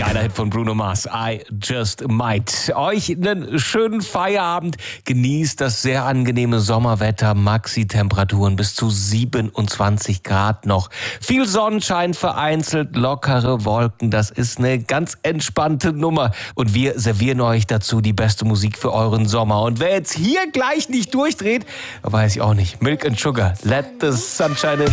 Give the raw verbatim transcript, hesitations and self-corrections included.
Geiler Hit von Bruno Mars, I Just Might. Euch einen schönen Feierabend. Genießt das sehr angenehme Sommerwetter. Maxi-Temperaturen bis zu siebenundzwanzig Grad noch. Viel Sonnenschein, vereinzelt lockere Wolken. Das ist eine ganz entspannte Nummer. Und wir servieren euch dazu die beste Musik für euren Sommer. Und wer jetzt hier gleich nicht durchdreht, weiß ich auch nicht. Milk and Sugar, let the sunshine in.